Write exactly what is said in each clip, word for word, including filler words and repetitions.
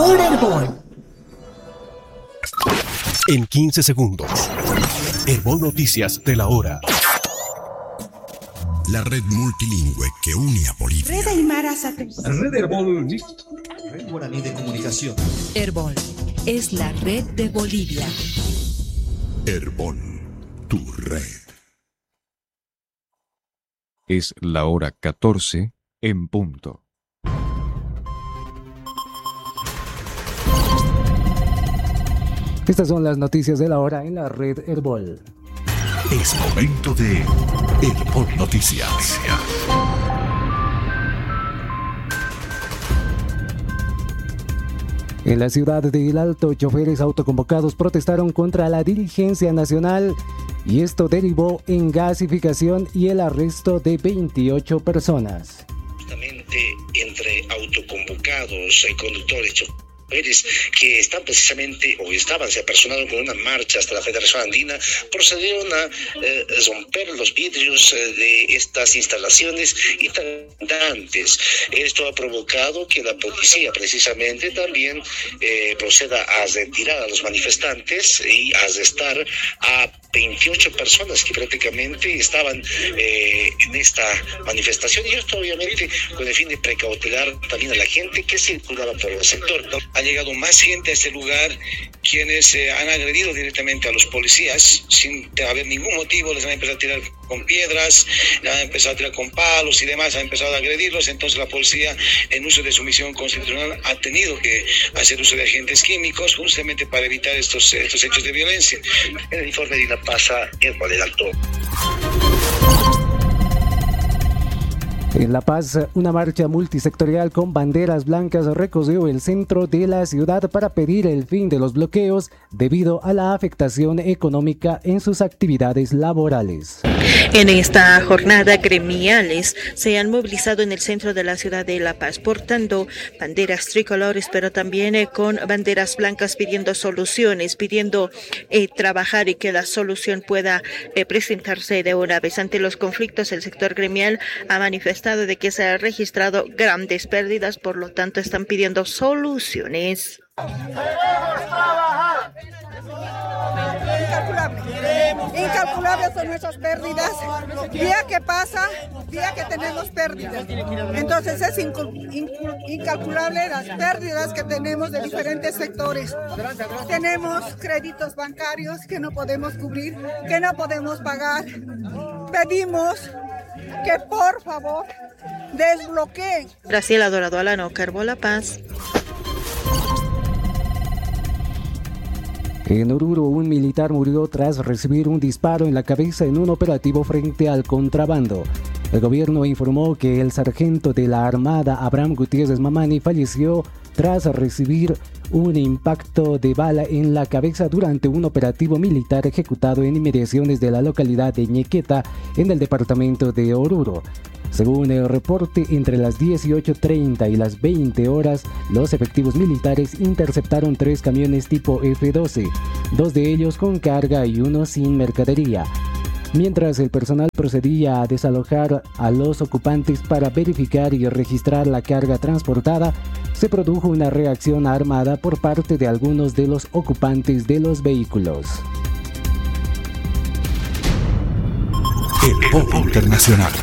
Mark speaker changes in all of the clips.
Speaker 1: por Herbol.
Speaker 2: En quince segundos. Herbol Noticias de la hora.
Speaker 3: La red multilingüe que une a Bolivia.
Speaker 1: Red Aymara Satélite.
Speaker 4: Red Herbol, listo. Red Guaraní de Comunicación.
Speaker 5: Herbol es la red de Bolivia.
Speaker 3: Herbol, tu red.
Speaker 6: Es la hora catorce en punto.
Speaker 7: Estas son las noticias de la hora en la red Herbol.
Speaker 2: Es momento de Herbol Noticias.
Speaker 7: En la ciudad de El Alto, choferes autoconvocados protestaron contra la dirigencia nacional y esto derivó en gasificación y el arresto de veintiocho personas.
Speaker 8: Justamente entre autoconvocados, eh, conductores, choferes que están precisamente o estaban se apersonaron con una marcha hasta la Federación Andina, procedieron a eh, romper los vidrios eh, de estas instalaciones y antes. Esto ha provocado que la policía precisamente también eh, proceda a retirar a los manifestantes y a arrestar a veintiocho personas que prácticamente estaban eh, en esta manifestación, y esto obviamente con el fin de precautelar también a la gente que circulaba por el sector.
Speaker 9: Ha llegado más gente a este lugar, quienes eh, han agredido directamente a los policías sin haber ningún motivo, les han empezado a tirar con piedras, han empezado a tirar con palos y demás, han empezado a agredirlos. Entonces la policía, en uso de su misión constitucional, ha tenido que hacer uso de agentes químicos justamente para evitar estos, estos hechos de violencia.
Speaker 8: En el informe de la pasa Herbol El Alto.
Speaker 7: En La Paz, una marcha multisectorial con banderas blancas recorrió el centro de la ciudad para pedir el fin de los bloqueos debido a la afectación económica en sus actividades laborales.
Speaker 10: En esta jornada, gremiales se han movilizado en el centro de la ciudad de La Paz, portando banderas tricolores, pero también eh, con banderas blancas, pidiendo soluciones, pidiendo eh, trabajar y que la solución pueda eh, presentarse de una vez. Ante los conflictos, el sector gremial ha manifestado de que se han registrado grandes pérdidas, por lo tanto están pidiendo soluciones.
Speaker 11: Queremos trabajar. Incalculable. Incalculables son nuestras pérdidas. Día que pasa, día que tenemos pérdidas. Entonces es incu- incu- incalculable las pérdidas que tenemos de diferentes sectores. Tenemos créditos bancarios que no podemos cubrir, que no podemos pagar. Pedimos que por favor desbloqueen.
Speaker 10: Graciela Dorado Alano, Herbol La Paz.
Speaker 7: En Oruro, un militar murió tras recibir un disparo en la cabeza en un operativo frente al contrabando. El gobierno informó que el sargento de la Armada, Abraham Gutiérrez Mamani, falleció tras recibir un impacto de bala en la cabeza durante un operativo militar ejecutado en inmediaciones de la localidad de Ñequeta, en el departamento de Oruro. Según el reporte, entre las dieciocho treinta y las veinte horas, los efectivos militares interceptaron tres camiones tipo F doce, dos de ellos con carga y uno sin mercadería. Mientras el personal procedía a desalojar a los ocupantes para verificar y registrar la carga transportada, se produjo una reacción armada por parte de algunos de los ocupantes de los vehículos.
Speaker 2: Herbol Internacional.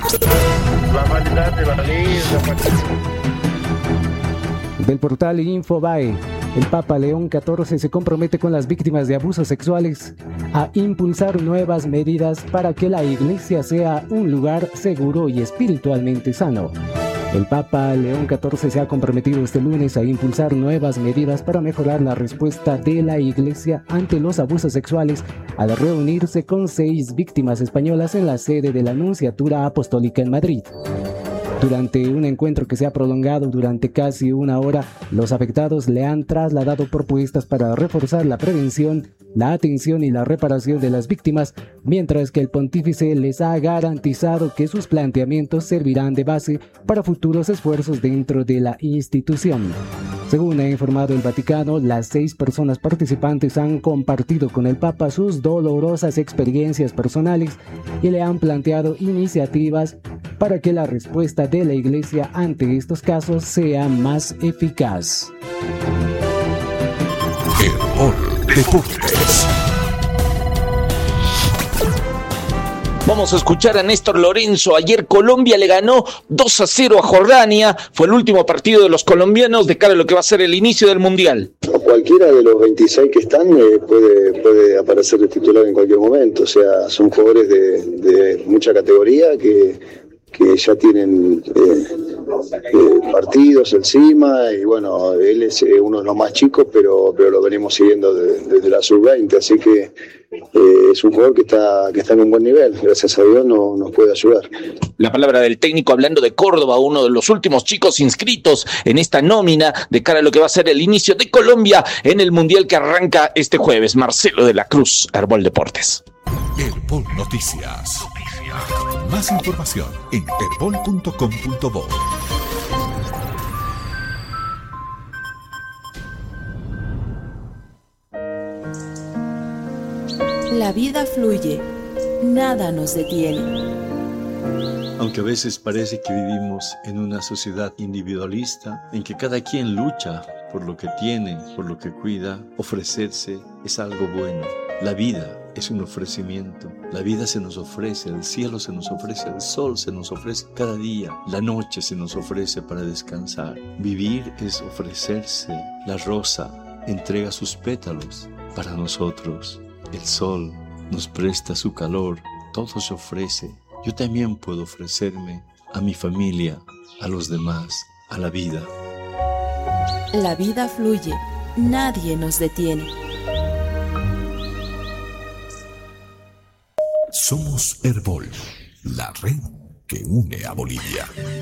Speaker 7: Del portal Infobae, el Papa León catorce se compromete con las víctimas de abusos sexuales a impulsar nuevas medidas para que la iglesia sea un lugar seguro y espiritualmente sano. El Papa León catorce se ha comprometido este lunes a impulsar nuevas medidas para mejorar la respuesta de la Iglesia ante los abusos sexuales al reunirse con seis víctimas españolas en la sede de la Nunciatura Apostólica en Madrid. Durante un encuentro que se ha prolongado durante casi una hora, los afectados le han trasladado propuestas para reforzar la prevención, la atención y la reparación de las víctimas, mientras que el pontífice les ha garantizado que sus planteamientos servirán de base para futuros esfuerzos dentro de la institución. Según ha informado el Vaticano, las seis personas participantes han compartido con el Papa sus dolorosas experiencias personales y le han planteado iniciativas para que la respuesta de la Iglesia ante estos casos sea más eficaz.
Speaker 3: Herbol Deportes.
Speaker 1: Vamos a escuchar a Néstor Lorenzo. Ayer Colombia le ganó dos a cero a Jordania. Fue el último partido de los colombianos de cara a lo que va a ser el inicio del Mundial.
Speaker 12: Cualquiera de los veintiséis que están eh, puede, puede aparecer de titular en cualquier momento. O sea, son jugadores de, de mucha categoría que, que ya tienen eh, eh, partidos encima. Y bueno, él es eh, uno de los más chicos, pero, pero lo venimos siguiendo de, desde la sub veinte. Así que Eh, es un jugador que está, que está en un buen nivel, gracias a Dios no, nos puede ayudar.
Speaker 1: La palabra del técnico hablando de Córdoba, uno de los últimos chicos inscritos en esta nómina de cara a lo que va a ser el inicio de Colombia en el Mundial que arranca este jueves. Marcelo de la Cruz, Herbol Deportes.
Speaker 3: Herbol Noticias. Noticias. Más información en herbol punto com punto bo.
Speaker 5: La vida fluye, nada nos detiene.
Speaker 13: Aunque a veces parece que vivimos en una sociedad individualista, en que cada quien lucha por lo que tiene, por lo que cuida, ofrecerse es algo bueno. La vida es un ofrecimiento. La vida se nos ofrece, el cielo se nos ofrece, el sol se nos ofrece cada día. La noche se nos ofrece para descansar. Vivir es ofrecerse. La rosa entrega sus pétalos para nosotros. El sol nos presta su calor, todo se ofrece. Yo también puedo ofrecerme a mi familia, a los demás, a la vida.
Speaker 5: La vida fluye, nadie nos detiene.
Speaker 3: Somos Herbol, la red que une a Bolivia.